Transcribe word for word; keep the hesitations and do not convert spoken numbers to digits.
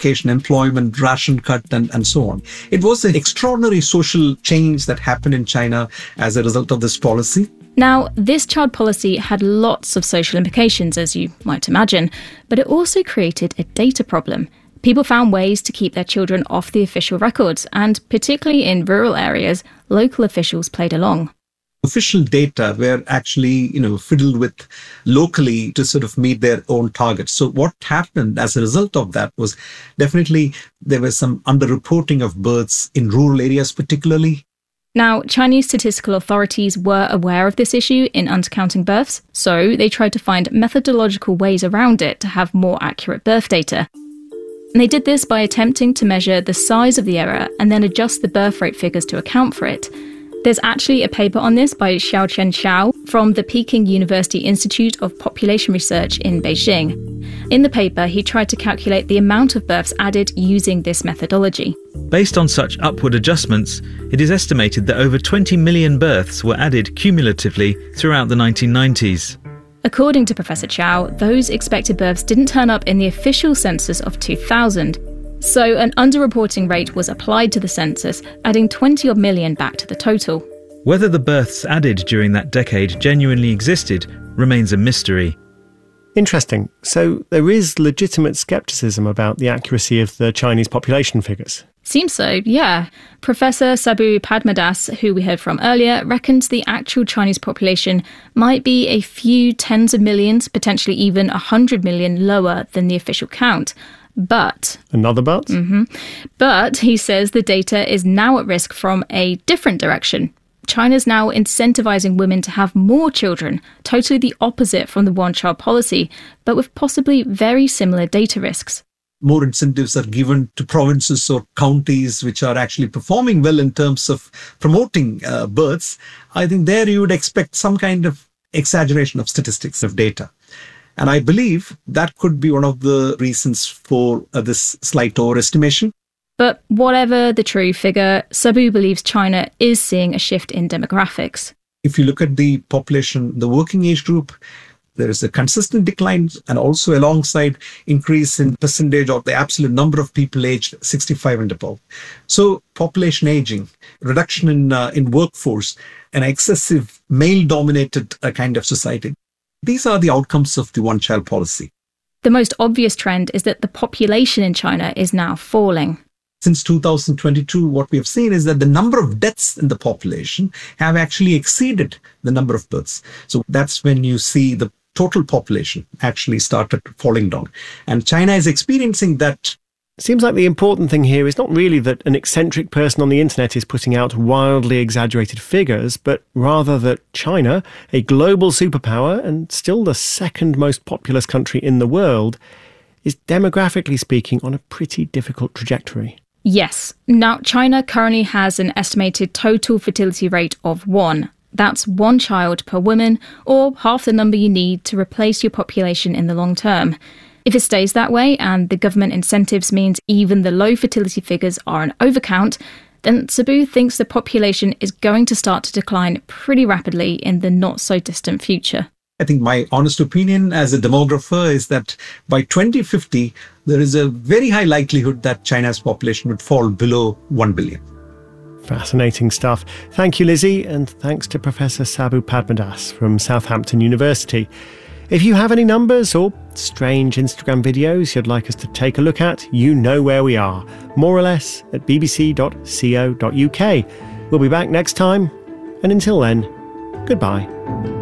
education, employment, ration cut, and, and so on. It was an extraordinary social change that happened in China as a result of this policy. Now, this child policy had lots of social implications, as you might imagine, but it also created a data problem. People found ways to keep their children off the official records, and particularly in rural areas, local officials played along. Official data were actually, you know, fiddled with locally to sort of meet their own targets. So what happened as a result of that was definitely there was some underreporting of births in rural areas particularly. Now, Chinese statistical authorities were aware of this issue in undercounting births, so they tried to find methodological ways around it to have more accurate birth data. And they did this by attempting to measure the size of the error and then adjust the birth rate figures to account for it. There's actually a paper on this by Xiaochen Xiao from the Peking University Institute of Population Research in Beijing. In the paper, he tried to calculate the amount of births added using this methodology. Based on such upward adjustments, it is estimated that over twenty million births were added cumulatively throughout the nineteen nineties. According to Professor Qiao, those expected births didn't turn up in the official census of two thousand. So an underreporting rate was applied to the census, adding twenty odd million back to the total. Whether the births added during that decade genuinely existed remains a mystery. Interesting. So there is legitimate scepticism about the accuracy of the Chinese population figures. Seems so, yeah. Professor Sabu Padmadas, who we heard from earlier, reckons the actual Chinese population might be a few tens of millions, potentially even a hundred million lower than the official count. But... Another but? Mm-hmm. But, he says, the data is now at risk from a different direction. China's now incentivizing women to have more children, totally the opposite from the one-child policy, but with possibly very similar data risks. More incentives are given to provinces or counties which are actually performing well in terms of promoting uh, births. I think there you would expect some kind of exaggeration of statistics of data. And I believe that could be one of the reasons for uh, this slight overestimation. But whatever the true figure, Sabu believes China is seeing a shift in demographics. If you look at the population, the working age group, there is a consistent decline and also alongside increase in percentage of the absolute number of people aged sixty-five and above. So population aging, reduction in uh, in workforce, an excessive male-dominated uh, kind of society. These are the outcomes of the one-child policy. The most obvious trend is that the population in China is now falling. Since two thousand twenty-two, what we have seen is that the number of deaths in the population have actually exceeded the number of births. So that's when you see the total population actually started falling down. And China is experiencing that. Seems like the important thing here is not really that an eccentric person on the internet is putting out wildly exaggerated figures, but rather that China, a global superpower and still the second most populous country in the world, is demographically speaking on a pretty difficult trajectory. Yes. Now, China currently has an estimated total fertility rate of one. That's one child per woman, or half the number you need to replace your population in the long term. If it stays that way, and the government incentives means even the low fertility figures are an overcount, then Sabu thinks the population is going to start to decline pretty rapidly in the not-so-distant future. I think my honest opinion as a demographer is that by twenty fifty, there is a very high likelihood that China's population would fall below one billion. Fascinating stuff. Thank you, Lizzie, and thanks to Professor Sabu Padmadas from Southampton University. If you have any numbers or strange Instagram videos you'd like us to take a look at, you know where we are, more or less at b b c dot co dot u k. We'll be back next time, and until then, goodbye.